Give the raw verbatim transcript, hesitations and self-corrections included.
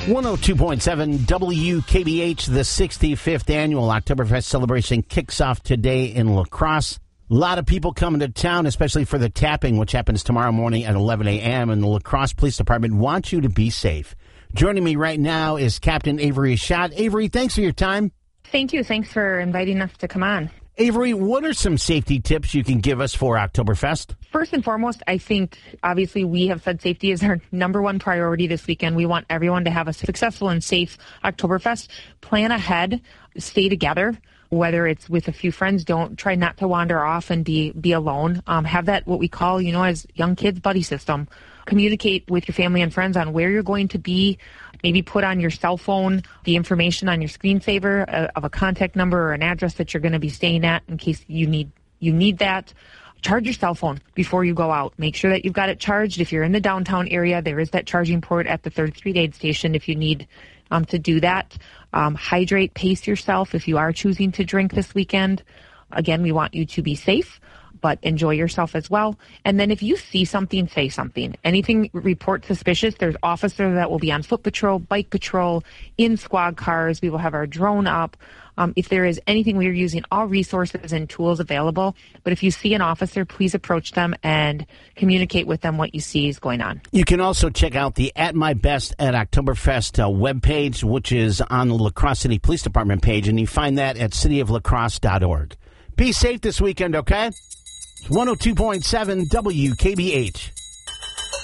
one oh two point seven W K B H, the sixty-fifth annual Oktoberfest celebration kicks off today in La Crosse. A lot of people coming to town, especially for the tapping, which happens tomorrow morning at eleven a.m. And the La Crosse Police Department wants you to be safe. Joining me right now is Captain Avery Schott. Avery, thanks for your time. Thank you. Thanks for inviting us to come on. Avery, what are some safety tips you can give us for Oktoberfest? First and foremost, I think obviously we have said safety is our number one priority this weekend. We want everyone to have a successful and safe Oktoberfest. Plan ahead, stay together. Whether it's with a few friends, don't try not to wander off and be be alone. Um, have that what we call, you know, as young kids, buddy system. Communicate with your family and friends on where you're going to be. Maybe put on your cell phone the information on your screensaver uh, of a contact number or an address that you're going to be staying at in case you need you need that. Charge your cell phone before you go out. Make sure that you've got it charged. If you're in the downtown area, there is that charging port at the third Street Aid Station if you need um, to do that. Um, hydrate, pace yourself if you are choosing to drink this weekend. Again, we want you to be safe, but enjoy yourself as well. And then if you see something, say something. Anything report suspicious, there's officers that will be on foot patrol, bike patrol, in squad cars. We will have our drone up. Um, if there is anything, we are using all resources and tools available. But if you see an officer, please approach them and communicate with them what you see is going on. You can also check out the At My Best at Oktoberfest uh, webpage, which is on the La Crosse City Police Department page, and you find that at city of la crosse dot org. Be safe this weekend, okay? one oh two point seven W K B H.